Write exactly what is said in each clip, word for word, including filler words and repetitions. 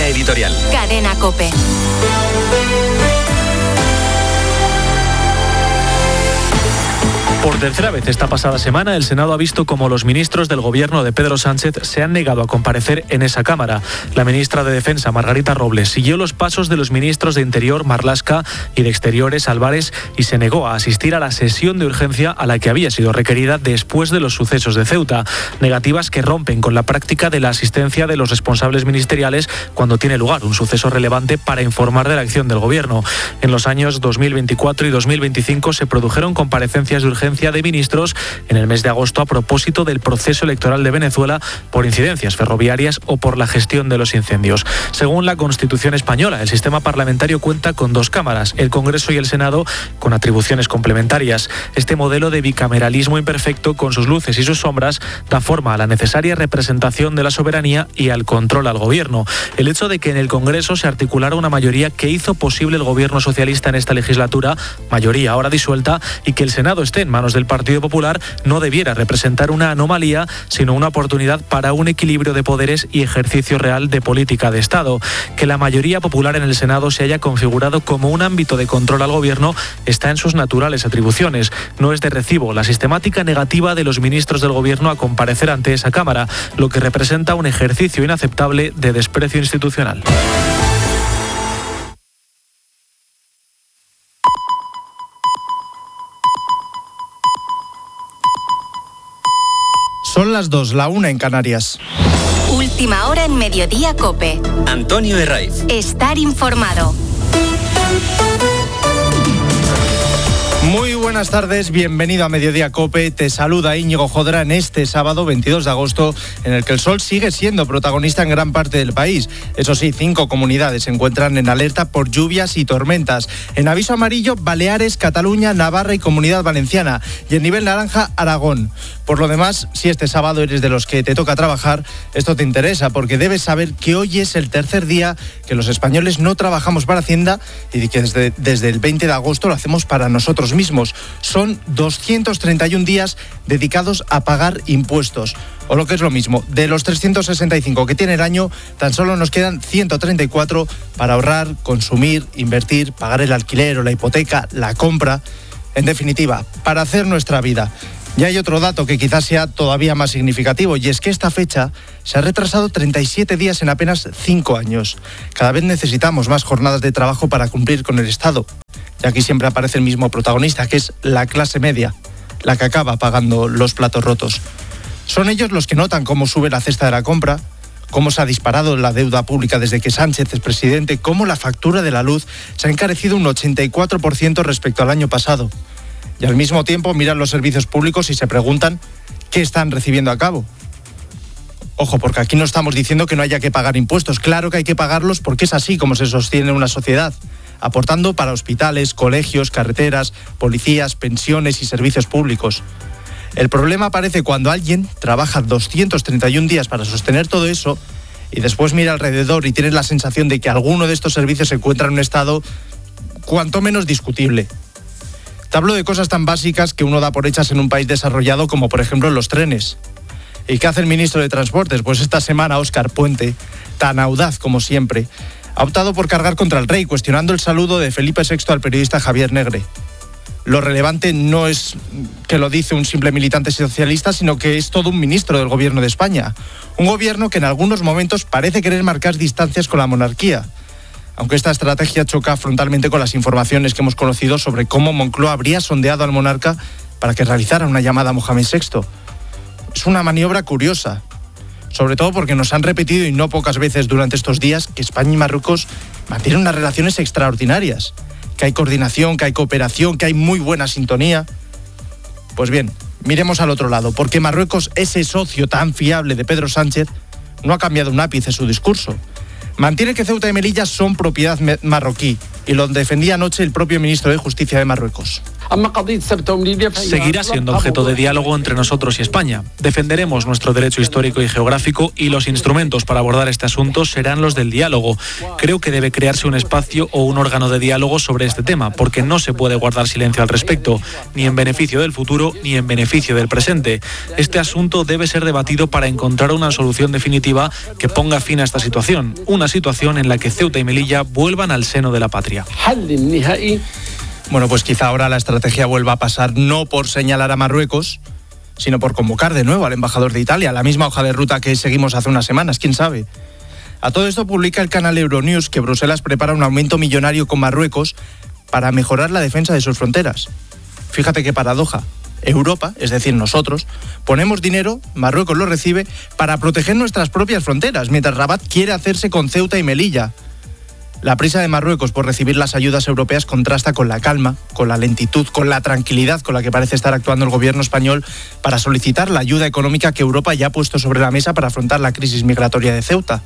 Línea editorial. Cadena COPE. Por tercera vez esta pasada semana, el Senado ha visto cómo los ministros del gobierno de Pedro Sánchez se han negado a comparecer en esa Cámara. La ministra de Defensa, Margarita Robles, siguió los pasos de los ministros de Interior, Marlaska, y de Exteriores, Álvarez, y se negó a asistir a la sesión de urgencia a la que había sido requerida después de los sucesos de Ceuta. Negativas que rompen con la práctica de la asistencia de los responsables ministeriales cuando tiene lugar un suceso relevante para informar de la acción del gobierno. En los años dos mil veinticuatro y dos mil veinticinco se produjeron comparecencias de urgencia de ministros en el mes de agosto a propósito del proceso electoral de Venezuela por incidencias ferroviarias o por la gestión de los incendios. Según la Constitución española, el sistema parlamentario cuenta con dos cámaras, el Congreso y el Senado, con atribuciones complementarias. Este modelo de bicameralismo imperfecto, con sus luces y sus sombras, da forma a la necesaria representación de la soberanía y al control al gobierno. El hecho de que en el Congreso se articulara una mayoría que hizo posible el gobierno socialista en esta legislatura, mayoría ahora disuelta, y que el Senado esté en manos del Partido Popular, no debiera representar una anomalía, sino una oportunidad para un equilibrio de poderes y ejercicio real de política de Estado. Que la mayoría popular en el Senado se haya configurado como un ámbito de control al gobierno está en sus naturales atribuciones. No es de recibo la sistemática negativa de los ministros del gobierno a comparecer ante esa Cámara, lo que representa un ejercicio inaceptable de desprecio institucional. Son las dos, la una en Canarias. Última hora en Mediodía COPE. Antonio Herraiz. Estar informado. Muy buenas tardes, bienvenido a Mediodía COPE. Te saluda Íñigo Jodra en este sábado veintidós de agosto, en el que el sol sigue siendo protagonista en gran parte del país. Eso sí, cinco comunidades se encuentran en alerta por lluvias y tormentas. En aviso amarillo, Baleares, Cataluña, Navarra y Comunidad Valenciana. Y en nivel naranja, Aragón. Por lo demás, si este sábado eres de los que te toca trabajar, esto te interesa, porque debes saber que hoy es el tercer día que los españoles no trabajamos para Hacienda y que desde, desde el veinte de agosto lo hacemos para nosotros mismos. Son doscientos treinta y un días dedicados a pagar impuestos. O lo que es lo mismo, de los trescientos sesenta y cinco que tiene el año, tan solo nos quedan ciento treinta y cuatro para ahorrar, consumir, invertir, pagar el alquiler o la hipoteca, la compra. En definitiva, para hacer nuestra vida. Y hay otro dato que quizás sea todavía más significativo, y es que esta fecha se ha retrasado treinta y siete días en apenas cinco años. Cada vez necesitamos más jornadas de trabajo para cumplir con el Estado. Y aquí siempre aparece el mismo protagonista, que es la clase media, la que acaba pagando los platos rotos. Son ellos los que notan cómo sube la cesta de la compra, cómo se ha disparado la deuda pública desde que Sánchez es presidente, cómo la factura de la luz se ha encarecido un ochenta y cuatro por ciento respecto al año pasado. Y al mismo tiempo miran los servicios públicos y se preguntan qué están recibiendo a cabo. Ojo, porque aquí no estamos diciendo que no haya que pagar impuestos. Claro que hay que pagarlos porque es así como se sostiene una sociedad, aportando para hospitales, colegios, carreteras, policías, pensiones y servicios públicos. El problema aparece cuando alguien trabaja doscientos treinta y un días para sostener todo eso y después mira alrededor y tiene la sensación de que alguno de estos servicios se encuentra en un estado cuanto menos discutible. Te hablo de cosas tan básicas que uno da por hechas en un país desarrollado como por ejemplo los trenes. ¿Y qué hace el ministro de Transportes? Pues esta semana Óscar Puente, tan audaz como siempre, ha optado por cargar contra el rey, cuestionando el saludo de Felipe sexto al periodista Javier Negre. Lo relevante no es que lo dice un simple militante socialista, sino que es todo un ministro del gobierno de España. Un gobierno que en algunos momentos parece querer marcar distancias con la monarquía. Aunque esta estrategia choca frontalmente con las informaciones que hemos conocido sobre cómo Moncloa habría sondeado al monarca para que realizara una llamada a Mohamed sexto. Es una maniobra curiosa, sobre todo porque nos han repetido y no pocas veces durante estos días que España y Marruecos mantienen unas relaciones extraordinarias, que hay coordinación, que hay cooperación, que hay muy buena sintonía. Pues bien, miremos al otro lado, porque Marruecos, ese socio tan fiable de Pedro Sánchez, no ha cambiado un ápice su discurso. Mantiene que Ceuta y Melilla son propiedad marroquí y lo defendía anoche el propio ministro de Justicia de Marruecos. seguirá siendo objeto de diálogo entre nosotros y España. Defenderemos nuestro derecho histórico y geográfico y los instrumentos para abordar este asunto serán los del diálogo. Creo que debe crearse un espacio o un órgano de diálogo sobre este tema, porque no se puede guardar silencio al respecto, ni en beneficio del futuro ni en beneficio del presente. Este asunto debe ser debatido para encontrar una solución definitiva que ponga fin a esta situación, una situación en la que Ceuta y Melilla vuelvan al seno de la patria. Bueno, pues quizá ahora la estrategia vuelva a pasar no por señalar a Marruecos, sino por convocar de nuevo al embajador de Italia, la misma hoja de ruta que seguimos hace unas semanas, quién sabe. A todo esto publica el canal Euronews que Bruselas prepara un aumento millonario con Marruecos para mejorar la defensa de sus fronteras. Fíjate qué paradoja. Europa, es decir, nosotros, ponemos dinero, Marruecos lo recibe, para proteger nuestras propias fronteras, mientras Rabat quiere hacerse con Ceuta y Melilla. La prisa de Marruecos por recibir las ayudas europeas contrasta con la calma, con la lentitud, con la tranquilidad con la que parece estar actuando el gobierno español para solicitar la ayuda económica que Europa ya ha puesto sobre la mesa para afrontar la crisis migratoria de Ceuta.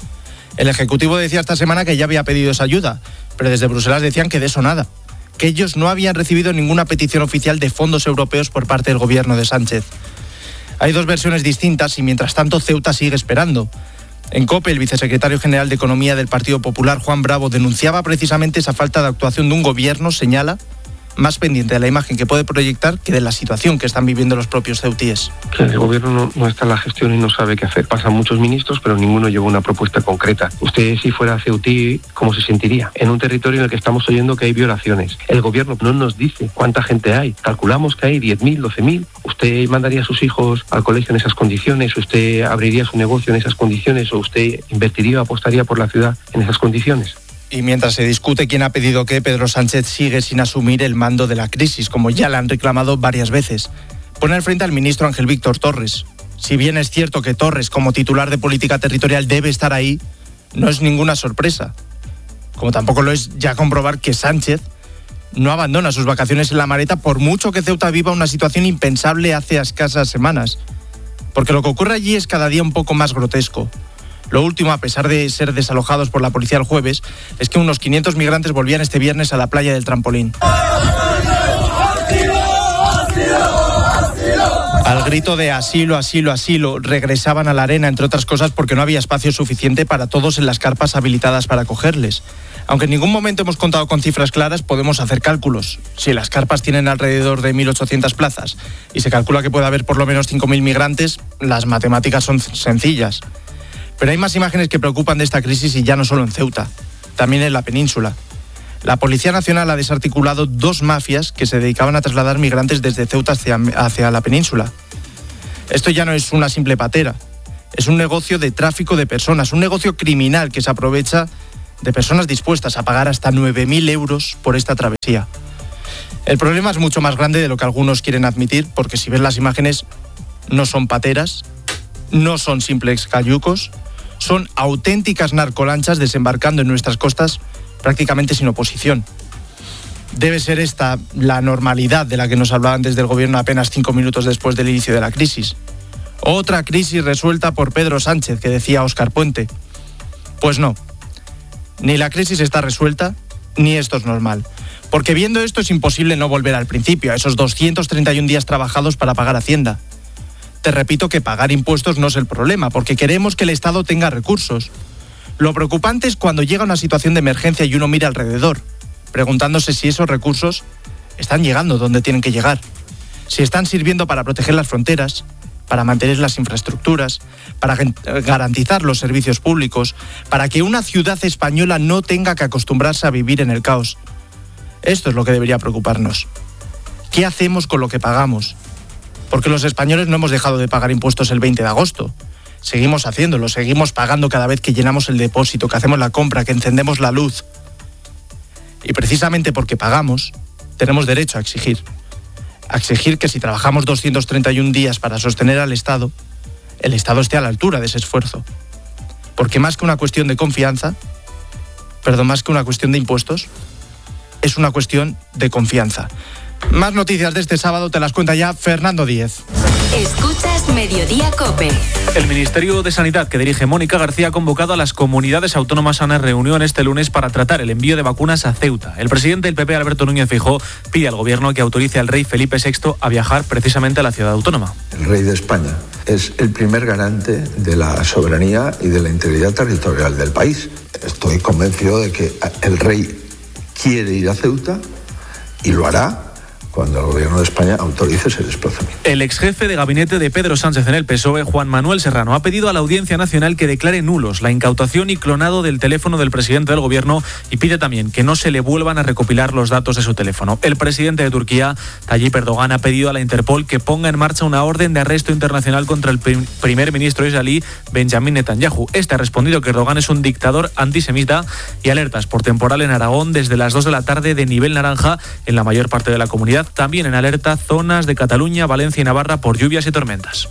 El Ejecutivo decía esta semana que ya había pedido esa ayuda, pero desde Bruselas decían que de eso nada, que ellos no habían recibido ninguna petición oficial de fondos europeos por parte del gobierno de Sánchez. Hay dos versiones distintas y mientras tanto Ceuta sigue esperando. En COPE, el vicesecretario general de Economía del Partido Popular, Juan Bravo, denunciaba precisamente esa falta de actuación de un gobierno, señala, más pendiente de la imagen que puede proyectar que de la situación que están viviendo los propios ceutíes. El gobierno no, no está en la gestión y no sabe qué hacer. Pasan muchos ministros, pero ninguno lleva una propuesta concreta. Usted, si fuera ceutí, ¿cómo se sentiría? En un territorio en el que estamos oyendo que hay violaciones. El gobierno no nos dice cuánta gente hay. Calculamos que hay diez mil, doce mil. ¿Usted mandaría a sus hijos al colegio en esas condiciones? ¿Usted abriría su negocio en esas condiciones? ¿O usted invertiría o apostaría por la ciudad en esas condiciones? Y mientras se discute quién ha pedido qué, Pedro Sánchez sigue sin asumir el mando de la crisis, como ya le han reclamado varias veces. Pone al frente al ministro Ángel Víctor Torres. Si bien es cierto que Torres, como titular de política territorial, debe estar ahí, no es ninguna sorpresa. Como tampoco lo es ya comprobar que Sánchez no abandona sus vacaciones en la maleta, por mucho que Ceuta viva una situación impensable hace escasas semanas. Porque lo que ocurre allí es cada día un poco más grotesco. Lo último, a pesar de ser desalojados por la policía el jueves, es que unos quinientos migrantes volvían este viernes a la playa del Trampolín. Al grito de asilo, asilo, asilo, regresaban a la arena, entre otras cosas porque no había espacio suficiente para todos en las carpas habilitadas para acogerles. Aunque en ningún momento hemos contado con cifras claras, podemos hacer cálculos. Si las carpas tienen alrededor de mil ochocientas plazas y se calcula que puede haber por lo menos cinco mil migrantes, las matemáticas son sencillas. Pero hay más imágenes que preocupan de esta crisis y ya no solo en Ceuta, también en la península. La Policía Nacional ha desarticulado dos mafias que se dedicaban a trasladar migrantes desde Ceuta hacia, hacia la península. Esto ya no es una simple patera, es un negocio de tráfico de personas, un negocio criminal que se aprovecha de personas dispuestas a pagar hasta nueve mil euros por esta travesía. El problema es mucho más grande de lo que algunos quieren admitir, porque si ves las imágenes, no son pateras, no son simples cayucos, son auténticas narcolanchas desembarcando en nuestras costas prácticamente sin oposición. Debe ser esta la normalidad de la que nos hablaban desde el gobierno apenas cinco minutos después del inicio de la crisis. Otra crisis resuelta por Pedro Sánchez, que decía Óscar Puente. Pues no, ni la crisis está resuelta, ni esto es normal. Porque viendo esto es imposible no volver al principio, a esos doscientos treinta y un días trabajados para pagar Hacienda. Te repito que pagar impuestos no es el problema, porque queremos que el Estado tenga recursos. Lo preocupante es cuando llega una situación de emergencia y uno mira alrededor, preguntándose si esos recursos están llegando donde tienen que llegar, si están sirviendo para proteger las fronteras, para mantener las infraestructuras, para garantizar los servicios públicos, para que una ciudad española no tenga que acostumbrarse a vivir en el caos. Esto es lo que debería preocuparnos. ¿Qué hacemos con lo que pagamos? Porque los españoles no hemos dejado de pagar impuestos el veinte de agosto. Seguimos haciéndolo, seguimos pagando cada vez que llenamos el depósito, que hacemos la compra, que encendemos la luz. Y precisamente porque pagamos, tenemos derecho a exigir. A exigir que si trabajamos doscientos treinta y un días para sostener al Estado, el Estado esté a la altura de ese esfuerzo. Porque más que una cuestión de confianza, perdón, más que una cuestión de impuestos, es una cuestión de confianza. Más noticias de este sábado te las cuenta ya Fernando Díez. Escuchas Mediodía COPE. El Ministerio de Sanidad, que dirige Mónica García, ha convocado a las comunidades autónomas a una reunión este lunes para tratar el envío de vacunas a Ceuta. El presidente del P P, Alberto Núñez Feijóo, pide al Gobierno que autorice al rey Felipe sexto a viajar precisamente a la ciudad autónoma. El rey de España es el primer garante de la soberanía y de la integridad territorial del país. Estoy convencido de que el rey quiere ir a Ceuta y lo hará cuando el Gobierno de España autorice ese desplazamiento. El exjefe de gabinete de Pedro Sánchez en el P S O E, Juan Manuel Serrano, ha pedido a la Audiencia Nacional que declare nulos la incautación y clonado del teléfono del presidente del Gobierno y pide también que no se le vuelvan a recopilar los datos de su teléfono. El presidente de Turquía, Tayyip Erdogan, ha pedido a la Interpol que ponga en marcha una orden de arresto internacional contra el prim- primer ministro israelí Benjamin Netanyahu. Este ha respondido que Erdogan es un dictador antisemita y alertas por temporal en Aragón desde las dos de la tarde de nivel naranja en la mayor parte de la comunidad. También en alerta zonas de Cataluña, Valencia y Navarra por lluvias y tormentas.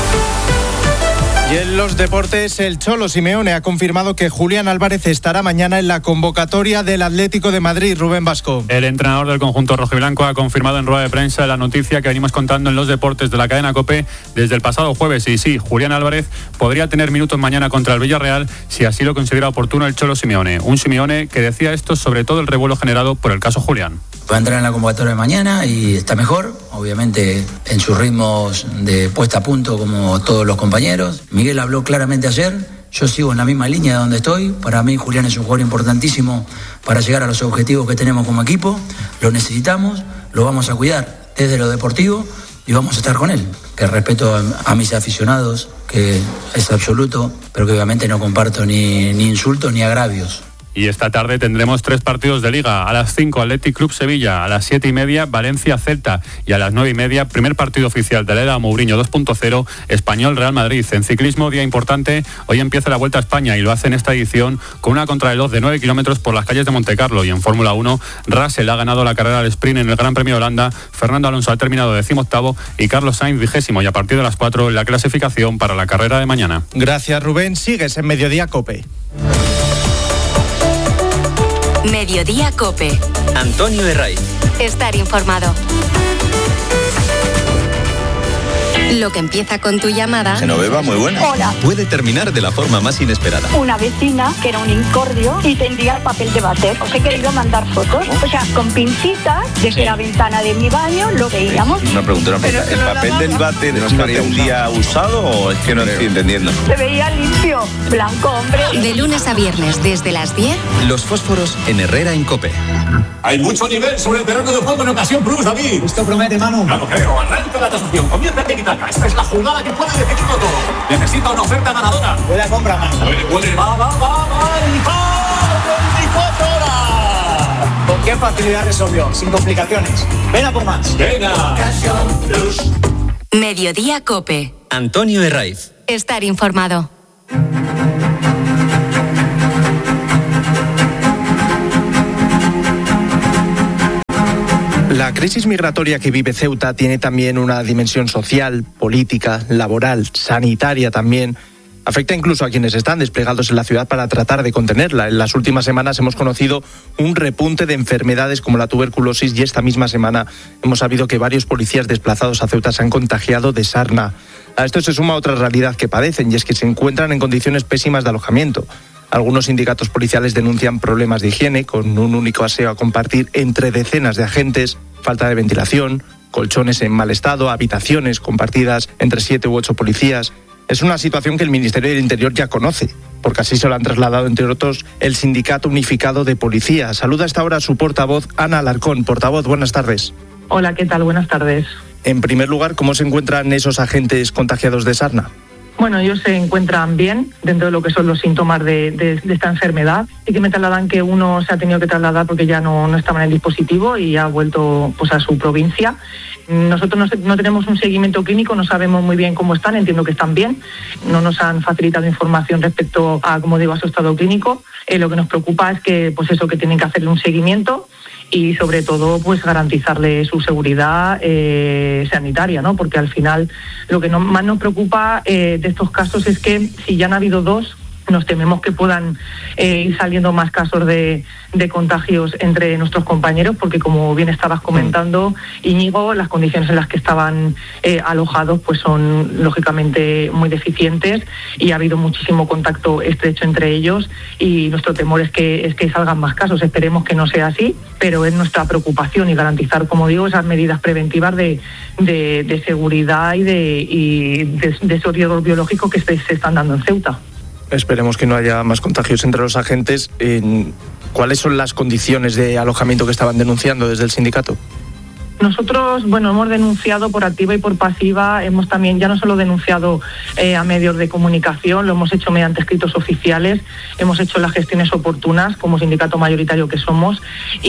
Y en los deportes, el Cholo Simeone ha confirmado que Julián Álvarez estará mañana en la convocatoria del Atlético de Madrid. Rubén Vasco. El entrenador del conjunto rojiblanco ha confirmado en rueda de prensa la noticia que venimos contando en los deportes de la cadena COPE desde el pasado jueves. Y sí, Julián Álvarez podría tener minutos mañana contra el Villarreal si así lo considera oportuno el Cholo Simeone. Un Simeone que decía esto sobre todo el revuelo generado por el caso Julián. Va a entrar en la convocatoria de mañana y está mejor, obviamente en sus ritmos de puesta a punto como todos los compañeros. Miguel habló claramente ayer, yo sigo en la misma línea de donde estoy. Para mí Julián es un jugador importantísimo para llegar a los objetivos que tenemos como equipo. Lo necesitamos, lo vamos a cuidar desde lo deportivo y vamos a estar con él. Que respeto a, a mis aficionados, que es absoluto, pero que obviamente no comparto ni, ni insultos ni agravios. Y esta tarde tendremos tres partidos de Liga. A las cinco, Athletic Club Sevilla. A las siete y media, Valencia Celta. Y a las nueve y media, primer partido oficial de la era Mourinho dos punto cero, Español Real Madrid. En ciclismo, día importante, hoy empieza la Vuelta a España y lo hace en esta edición con una contrarreloj de nueve kilómetros por las calles de Montecarlo. Y en Fórmula uno, Russell ha ganado la carrera al sprint en el Gran Premio de Holanda. Fernando Alonso ha terminado decimoctavo y Carlos Sainz vigésimo. Y a partir de las cuatro, la clasificación para la carrera de mañana. Gracias, Rubén. Sigues en Mediodía COPE. Mediodía COPE. Antonio Herraiz. Estar informado. Lo que empieza con tu llamada. Genoveva, muy buena. Hola. Puede terminar de la forma más inesperada. Una vecina que era un incordio y tendía el papel de váter. Os he querido mandar fotos. O sea, con pincitas, desde sí. La ventana de mi baño lo veíamos. Una pregunta, una pregunta. ¿El papel del váter no estaría un día usado o es que no estoy entendiendo? Se veía limpio, blanco, hombre. De lunes a viernes, desde las diez. Los fósforos en Herrera en COPE. Hay mucho nivel sobre el terreno de juego en ocasión plus, David. Esto promete, Manu. Claro, creo. Arranca la tasación. Comienza a tic-tac. Esta es la jugada que puede definirlo todo. Necesita una oferta ganadora. Puede compra, Manu. Puede, puede. Va, va, va, va. Y va. veinticuatro horas. ¿Con qué facilidad resolvió? Sin complicaciones. Ven a por más. Venga. Ocasión plus. Mediodía COPE. Antonio Herraiz. Estar informado. La crisis migratoria que vive Ceuta tiene también una dimensión social, política, laboral, sanitaria también. Afecta incluso a quienes están desplegados en la ciudad para tratar de contenerla. En las últimas semanas hemos conocido un repunte de enfermedades como la tuberculosis y esta misma semana hemos sabido que varios policías desplazados a Ceuta se han contagiado de sarna. A esto se suma otra realidad que padecen y es que se encuentran en condiciones pésimas de alojamiento. Algunos sindicatos policiales denuncian problemas de higiene, con un único aseo a compartir entre decenas de agentes, falta de ventilación, colchones en mal estado, habitaciones compartidas entre siete u ocho policías. Es una situación que el Ministerio del Interior ya conoce, porque así se lo han trasladado, entre otros, el Sindicato Unificado de Policía. Saluda a esta hora a su portavoz, Ana Alarcón. Portavoz, buenas tardes. Hola, ¿qué tal? Buenas tardes. En primer lugar, ¿cómo se encuentran esos agentes contagiados de sarna? Bueno, ellos se encuentran bien dentro de lo que son los síntomas de, de, de esta enfermedad. Sí que me trasladan que uno se ha tenido que trasladar porque ya no, no estaba en el dispositivo y ha vuelto pues a su provincia. Nosotros no, no tenemos un seguimiento clínico, no sabemos muy bien cómo están, entiendo que están bien. No nos han facilitado información respecto a, como digo, a su estado clínico. Eh, lo que nos preocupa es que, pues eso, que tienen que hacerle un seguimiento y sobre todo pues garantizarle su seguridad eh, sanitaria, ¿no? Porque al final lo que no, más nos preocupa eh, de estos casos es que si ya han habido dos, nos tememos que puedan eh, ir saliendo más casos de, de contagios entre nuestros compañeros, porque como bien estabas comentando, Íñigo, las condiciones en las que estaban eh, alojados pues son lógicamente muy deficientes y ha habido muchísimo contacto estrecho entre ellos, y nuestro temor es que, es que salgan más casos. Esperemos que no sea así, pero es nuestra preocupación y garantizar, como digo, esas medidas preventivas de, de, de seguridad y de, y de, de esos riesgos biológicos que se, se están dando en Ceuta. Esperemos que no haya más contagios entre los agentes. ¿Cuáles son las condiciones de alojamiento que estaban denunciando desde el sindicato? Nosotros, bueno, hemos denunciado por activa y por pasiva, hemos también ya no solo denunciado eh, a medios de comunicación, lo hemos hecho mediante escritos oficiales, hemos hecho las gestiones oportunas como sindicato mayoritario que somos,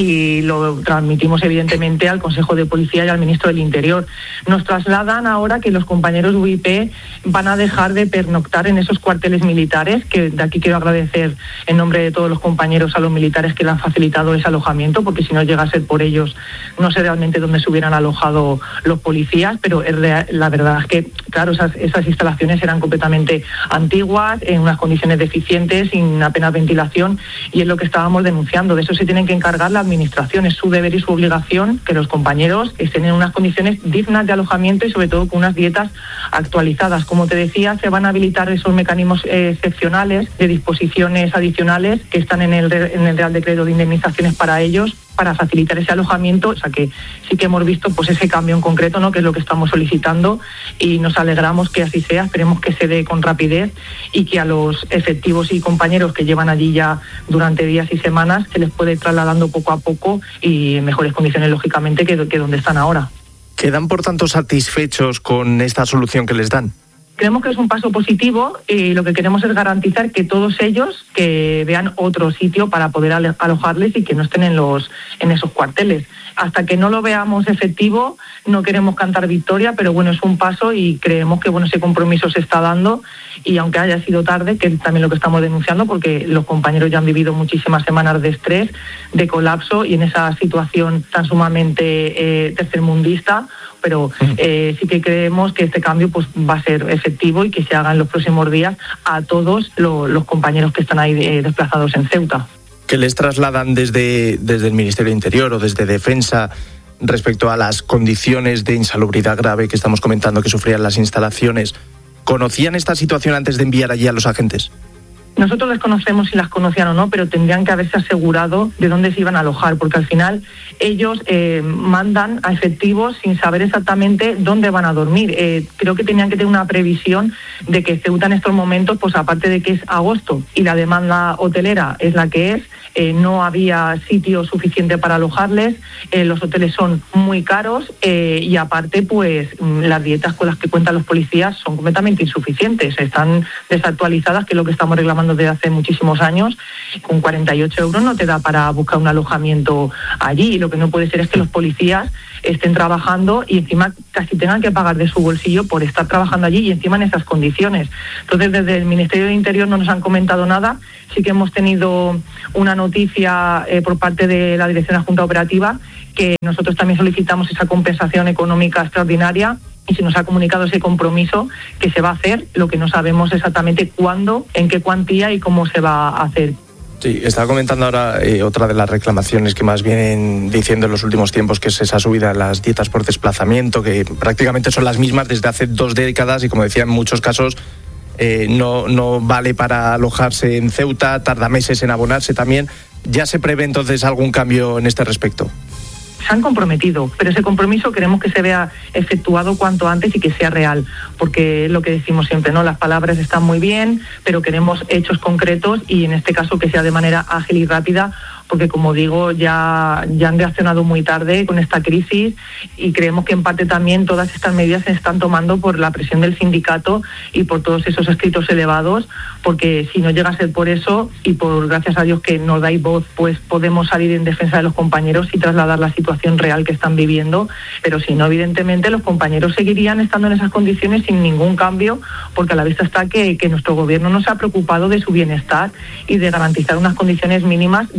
y lo transmitimos evidentemente al Consejo de Policía y al Ministro del Interior. Nos trasladan ahora que los compañeros de U I P van a dejar de pernoctar en esos cuarteles militares, que de aquí quiero agradecer en nombre de todos los compañeros a los militares que le han facilitado ese alojamiento, porque si no llega a ser por ellos, no sé realmente dónde se hubieran alojado los policías, pero es real, la verdad es que, claro, esas, esas instalaciones eran completamente antiguas, en unas condiciones deficientes, sin apenas ventilación, y es lo que estábamos denunciando. De eso se tienen que encargar la administración, es su deber y su obligación que los compañeros estén en unas condiciones dignas de alojamiento y sobre todo con unas dietas actualizadas. Como te decía, se van a habilitar esos mecanismos eh, excepcionales de disposiciones adicionales que están en el, en el Real Decreto de Indemnizaciones para ellos, para facilitar ese alojamiento. O sea que sí que hemos visto pues ese cambio en concreto, ¿no?, que es lo que estamos solicitando, y nos alegramos que así sea. Esperemos que se dé con rapidez y que a los efectivos y compañeros que llevan allí ya durante días y semanas se les puede ir trasladando poco a poco y en mejores condiciones, lógicamente, que, que donde están ahora. ¿Quedan, por tanto, satisfechos con esta solución que les dan? Creemos que es un paso positivo y lo que queremos es garantizar que todos ellos que vean otro sitio para poder alojarles y que no estén en los en esos cuarteles. Hasta que no lo veamos efectivo, no queremos cantar victoria, pero bueno, es un paso y creemos que bueno, ese compromiso se está dando, y aunque haya sido tarde, que es también lo que estamos denunciando, porque los compañeros ya han vivido muchísimas semanas de estrés, de colapso, y en esa situación tan sumamente eh, tercermundista, pero eh, sí que creemos que este cambio pues va a ser efectivo y que se haga en los próximos días a todos lo, los compañeros que están ahí eh, desplazados en Ceuta. ¿Qué les trasladan desde, desde el Ministerio de Interior o desde Defensa respecto a las condiciones de insalubridad grave que estamos comentando que sufrían las instalaciones? ¿Conocían esta situación antes de enviar allí a los agentes? Nosotros desconocemos si las conocían o no, pero tendrían que haberse asegurado de dónde se iban a alojar, porque al final ellos eh, mandan a efectivos sin saber exactamente dónde van a dormir. Eh, creo que tenían que tener una previsión de que Ceuta en estos momentos, pues aparte de que es agosto y la demanda hotelera es la que es, eh, no había sitio suficiente para alojarles, eh, los hoteles son muy caros eh, y aparte pues las dietas con las que cuentan los policías son completamente insuficientes, están desactualizadas, que es lo que estamos reclamando desde hace muchísimos años. Con cuarenta y ocho euros no te da para buscar un alojamiento allí, y lo que no puede ser es que los policías estén trabajando y encima casi tengan que pagar de su bolsillo por estar trabajando allí y encima en esas condiciones. Entonces, desde el Ministerio de Interior no nos han comentado nada. Sí que hemos tenido una noticia eh, por parte de la Dirección Adjunta Operativa, que nosotros también solicitamos esa compensación económica extraordinaria, y se nos ha comunicado ese compromiso que se va a hacer. Lo que no sabemos exactamente cuándo, en qué cuantía y cómo se va a hacer. Sí, estaba comentando ahora eh, otra de las reclamaciones que más vienen diciendo en los últimos tiempos, que es esa subida en las dietas por desplazamiento, que prácticamente son las mismas desde hace dos décadas y, como decía, en muchos casos eh, no, no vale para alojarse en Ceuta, tarda meses en abonarse también. ¿Ya se prevé entonces algún cambio en este respecto? Se han comprometido, pero ese compromiso queremos que se vea efectuado cuanto antes y que sea real, porque es lo que decimos siempre, ¿no? Las palabras están muy bien, pero queremos hechos concretos, y en este caso que sea de manera ágil y rápida, porque como digo, ya, ya han reaccionado muy tarde con esta crisis, y creemos que en parte también todas estas medidas se están tomando por la presión del sindicato y por todos esos escritos elevados, porque si no llega a ser por eso, y por gracias a Dios que nos dais voz, pues podemos salir en defensa de los compañeros y trasladar la situación real que están viviendo, pero si no, evidentemente los compañeros seguirían estando en esas condiciones sin ningún cambio, porque a la vista está que, que nuestro gobierno no se ha preocupado de su bienestar y de garantizar unas condiciones mínimas dignas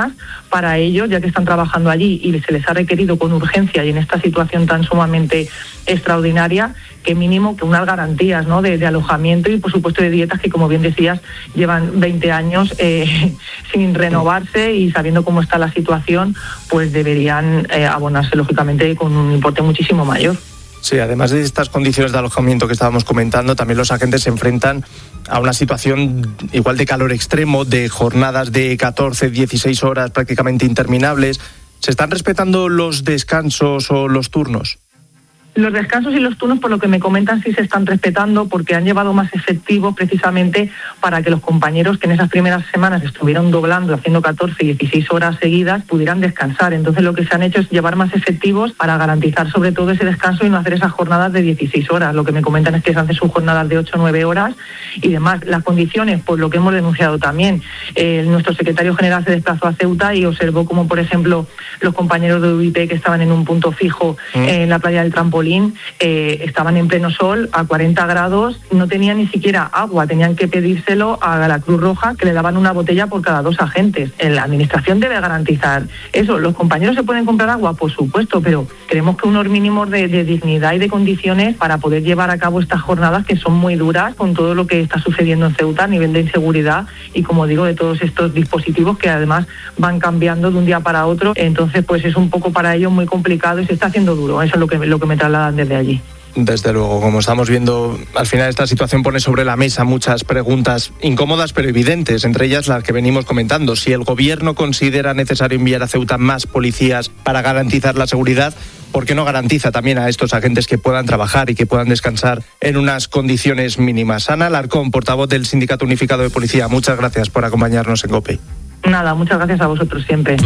mínimas para ellos, ya que están trabajando allí y se les ha requerido con urgencia y en esta situación tan sumamente extraordinaria, que mínimo que unas garantías, ¿no?, de, de alojamiento y por supuesto de dietas que, como bien decías, llevan veinte años eh, sin renovarse y sabiendo cómo está la situación, pues deberían eh, abonarse lógicamente con un importe muchísimo mayor. Sí, además de estas condiciones de alojamiento que estábamos comentando, también los agentes se enfrentan a una situación igual de calor extremo, de jornadas de catorce, dieciséis horas prácticamente interminables. ¿Se están respetando los descansos o los turnos? Los descansos y los turnos, por lo que me comentan, sí se están respetando porque han llevado más efectivos precisamente para que los compañeros que en esas primeras semanas estuvieron doblando, haciendo catorce y dieciséis horas seguidas, pudieran descansar. Entonces lo que se han hecho es llevar más efectivos para garantizar sobre todo ese descanso y no hacer esas jornadas de dieciséis horas. Lo que me comentan es que se hacen sus jornadas de ocho o nueve horas y demás. Las condiciones, pues lo que hemos denunciado también. Eh, nuestro secretario general se desplazó a Ceuta y observó como, por ejemplo, los compañeros de U I P que estaban en un punto fijo mm. eh, en la playa del Trampolín, Eh, estaban en pleno sol a cuarenta grados, no tenían ni siquiera agua, tenían que pedírselo a la Cruz Roja, que le daban una botella por cada dos agentes. La administración debe garantizar eso. ¿Los compañeros se pueden comprar agua? Por supuesto, pero queremos que unos mínimos de, de dignidad y de condiciones para poder llevar a cabo estas jornadas que son muy duras con todo lo que está sucediendo en Ceuta a nivel de inseguridad y, como digo, de todos estos dispositivos que además van cambiando de un día para otro. Entonces, pues es un poco para ellos muy complicado y se está haciendo duro. Eso es lo que, lo que me trasladan desde allí. Desde luego, como estamos viendo, al final esta situación pone sobre la mesa muchas preguntas incómodas pero evidentes, entre ellas las que venimos comentando. Si el gobierno considera necesario enviar a Ceuta más policías para garantizar la seguridad, ¿por qué no garantiza también a estos agentes que puedan trabajar y que puedan descansar en unas condiciones mínimas? Ana Alarcón, portavoz del Sindicato Unificado de Policía, muchas gracias por acompañarnos en COPE. Nada, muchas gracias a vosotros siempre.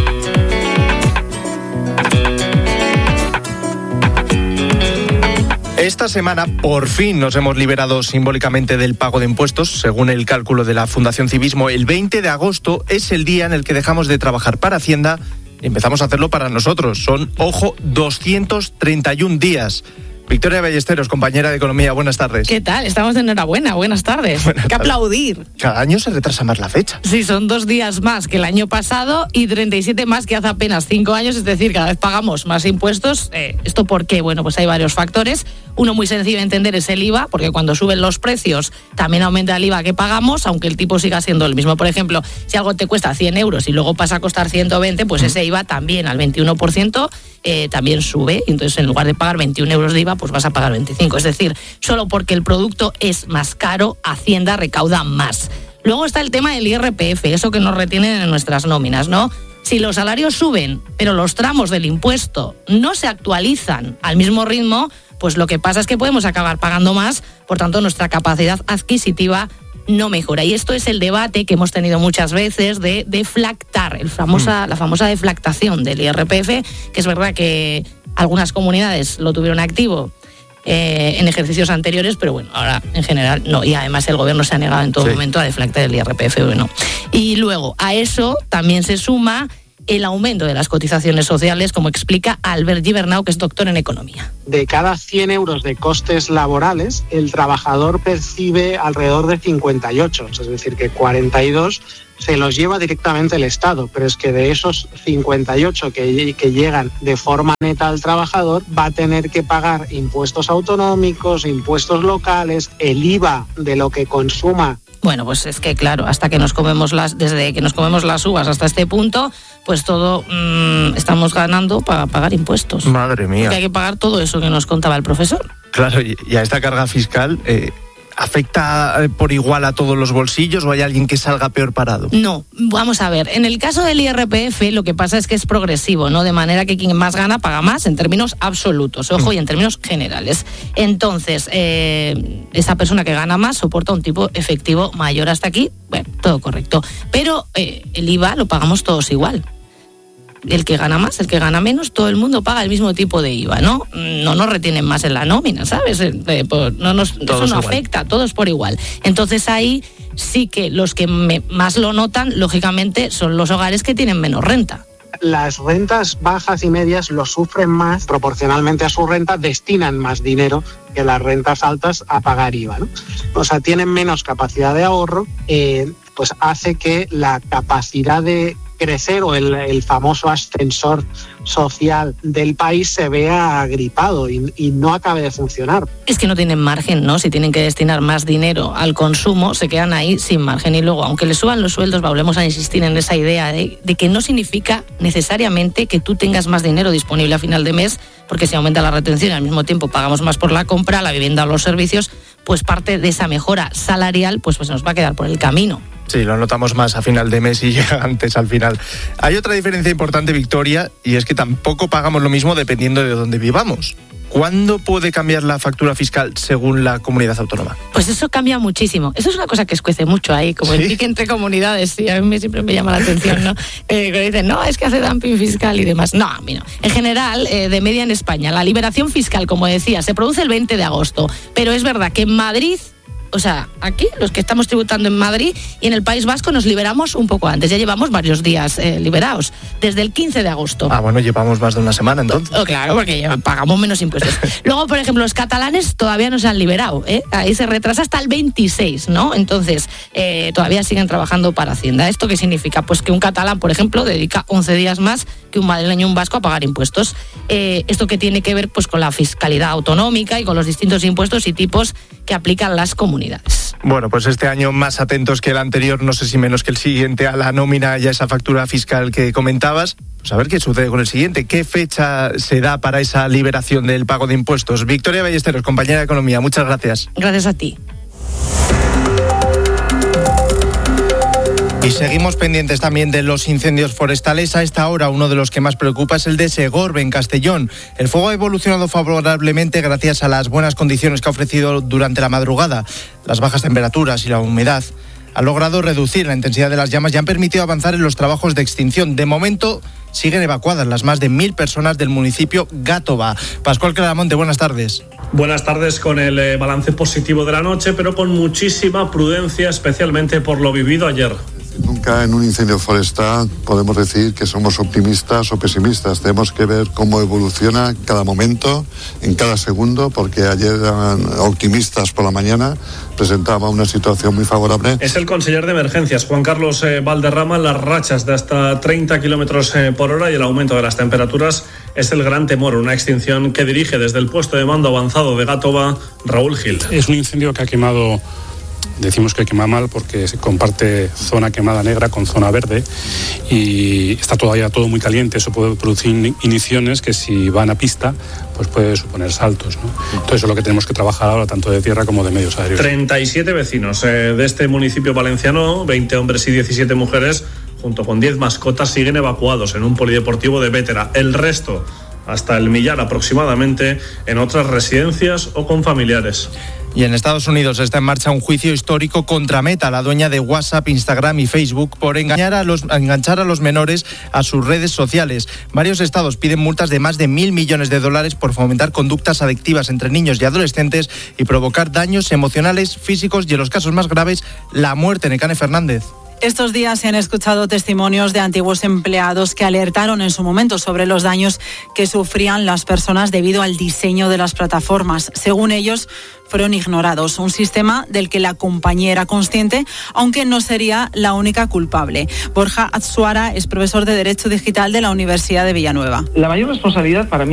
Esta semana, por fin, nos hemos liberado simbólicamente del pago de impuestos. Según el cálculo de la Fundación Civismo, el veinte de agosto es el día en el que dejamos de trabajar para Hacienda y empezamos a hacerlo para nosotros. Son, ojo, doscientos treinta y un días. Victoria Ballesteros, compañera de Economía, buenas tardes. ¿Qué tal? Estamos de enhorabuena, buenas tardes. Buenas Hay que tardes. aplaudir. Cada año se retrasa más la fecha. Sí, son dos días más que el año pasado y treinta y siete más que hace apenas cinco años, es decir, cada vez pagamos más impuestos. Eh, ¿Esto por qué? Bueno, pues hay varios factores. Uno muy sencillo de entender es el I V A, porque cuando suben los precios también aumenta el I V A que pagamos, aunque el tipo siga siendo el mismo. Por ejemplo, si algo te cuesta cien euros y luego pasa a costar ciento veinte, pues ese I V A también al veintiuno por ciento eh, también sube. Entonces, en lugar de pagar veintiún euros de I V A, pues vas a pagar veinticinco. Es decir, solo porque el producto es más caro, Hacienda recauda más. Luego está el tema del I R P F, eso que nos retienen en nuestras nóminas, ¿no? Si los salarios suben, pero los tramos del impuesto no se actualizan al mismo ritmo, pues lo que pasa es que podemos acabar pagando más, por tanto nuestra capacidad adquisitiva no mejora. Y esto es el debate que hemos tenido muchas veces de deflactar, el famosa, la famosa deflactación del I R P F, que es verdad que algunas comunidades lo tuvieron activo Eh, en ejercicios anteriores, pero bueno, ahora en general no, y además el gobierno se ha negado en todo sí. momento a deflactar el I R P F. Bueno. Y luego a eso también se suma el aumento de las cotizaciones sociales, como explica Albert Gibernau, que es doctor en economía. De cada cien euros de costes laborales, el trabajador percibe alrededor de cincuenta y ocho, es decir, que cuarenta y dos se los lleva directamente el Estado, pero es que de esos cincuenta y ocho que, que llegan de forma neta al trabajador, va a tener que pagar impuestos autonómicos, impuestos locales, el I V A de lo que consuma. Bueno, pues es que claro, hasta que nos comemos las, desde que nos comemos las uvas hasta este punto, pues todo mmm, estamos ganando para pagar impuestos. Madre mía. Porque hay que pagar todo eso que nos contaba el profesor. Claro, y a esta carga fiscal, eh, ¿afecta por igual a todos los bolsillos o hay alguien que salga peor parado? No, vamos a ver, en el caso del I R P F lo que pasa es que es progresivo, ¿no? De manera que quien más gana paga más en términos absolutos, ojo, y en términos generales. Entonces, eh, esa persona que gana más soporta un tipo efectivo mayor hasta aquí, bueno, todo correcto. Pero eh, el I V A lo pagamos todos igual. El que gana más, el que gana menos, todo el mundo paga el mismo tipo de I V A, ¿no? No nos retienen más en la nómina, ¿sabes? Eh, pues no nos, eso no igual. Afecta, todos por igual. Entonces ahí sí que los que me, más lo notan, lógicamente, son los hogares que tienen menos renta. Las rentas bajas y medias lo sufren más, proporcionalmente a su renta, destinan más dinero que las rentas altas a pagar I V A, ¿no? O sea, tienen menos capacidad de ahorro, eh, pues hace que la capacidad de crecer o el, el famoso ascensor social del país se vea agripado y, y no acabe de funcionar. Es que no tienen margen, ¿no? Si tienen que destinar más dinero al consumo, se quedan ahí sin margen. Y luego, aunque les suban los sueldos, volvemos a insistir en esa idea de, de que no significa necesariamente que tú tengas más dinero disponible a final de mes, porque si aumenta la retención y al mismo tiempo pagamos más por la compra, la vivienda o los servicios, pues parte de esa mejora salarial pues, pues nos va a quedar por el camino. Sí, lo notamos más a final de mes y llega antes al final. Hay otra diferencia importante, Victoria, y es que tampoco pagamos lo mismo dependiendo de dónde vivamos. ¿Cuándo puede cambiar la factura fiscal según la comunidad autónoma? Pues eso cambia muchísimo. Eso es una cosa que escuece mucho ahí, como ¿sí? El pique entre comunidades. Sí, a mí siempre me llama la atención, ¿no? Eh, que dicen, no, es que hace dumping fiscal y demás. No, a mí no. En general, eh, de media en España, la liberación fiscal, como decía, se produce el veinte de agosto. Pero es verdad que en Madrid... O sea, aquí, los que estamos tributando en Madrid y en el País Vasco nos liberamos un poco antes. Ya llevamos varios días eh, liberados, desde el quince de agosto. Ah, bueno, llevamos más de una semana entonces. Oh, claro, porque pagamos menos impuestos. Luego, por ejemplo, los catalanes todavía no se han liberado, ¿eh? Ahí se retrasa hasta el veintiséis, ¿no? Entonces, eh, todavía siguen trabajando para Hacienda. ¿Esto qué significa? Pues que un catalán, por ejemplo, dedica once días más que un madrileño o un vasco a pagar impuestos. Eh, esto que tiene que ver pues con la fiscalidad autonómica y con los distintos impuestos y tipos que aplican las comunidades. Bueno, pues este año más atentos que el anterior, no sé si menos que el siguiente, a la nómina y a esa factura fiscal que comentabas. Pues a ver qué sucede con el siguiente. ¿Qué fecha se da para esa liberación del pago de impuestos? Victoria Ballesteros, compañera de Economía, muchas gracias. Gracias a ti. Y seguimos pendientes también de los incendios forestales. A esta hora uno de los que más preocupa es el de Segorbe, en Castellón. El fuego ha evolucionado favorablemente gracias a las buenas condiciones que ha ofrecido durante la madrugada. Las bajas temperaturas y la humedad han logrado reducir la intensidad de las llamas y han permitido avanzar en los trabajos de extinción. De momento siguen evacuadas las más de mil personas del municipio Gátova. Pascual Claramonte, buenas tardes. Buenas tardes, con el eh, balance positivo de la noche, pero con muchísima prudencia, especialmente por lo vivido ayer. Nunca en un incendio forestal podemos decir que somos optimistas o pesimistas. Tenemos que ver cómo evoluciona cada momento, en cada segundo, porque ayer eran optimistas por la mañana, presentaba una situación muy favorable. Es el conseller de emergencias, Juan Carlos eh, Valderrama. Las rachas de hasta treinta kilómetros eh, por hora y el aumento de las temperaturas es el gran temor. Una extinción que dirige desde el puesto de mando avanzado de Gátova, Raúl Gil. Es un incendio que ha quemado... Decimos que quema mal porque se comparte zona quemada negra con zona verde y está todavía todo muy caliente. Eso puede producir igniciones que si van a pista pues puede suponer saltos, ¿no? Entonces eso es lo que tenemos que trabajar ahora, tanto de tierra como de medios aéreos. treinta y siete vecinos eh, de este municipio valenciano, veinte hombres y diecisiete mujeres, junto con diez mascotas, siguen evacuados en un polideportivo de Bétera. El resto, hasta el millar aproximadamente, en otras residencias o con familiares. Y en Estados Unidos está en marcha un juicio histórico contra Meta, la dueña de WhatsApp, Instagram y Facebook, por engañar a los, enganchar a los menores a sus redes sociales. Varios estados piden multas de más de mil millones de dólares por fomentar conductas adictivas entre niños y adolescentes y provocar daños emocionales, físicos y, en los casos más graves, la muerte. Necane Fernández. Estos días se han escuchado testimonios de antiguos empleados que alertaron en su momento sobre los daños que sufrían las personas debido al diseño de las plataformas. Según ellos, fueron ignorados, un sistema del que la compañía era consciente, aunque no sería la única culpable. Borja Atsuara es profesor de Derecho Digital de la Universidad de Villanueva. La mayor responsabilidad para mí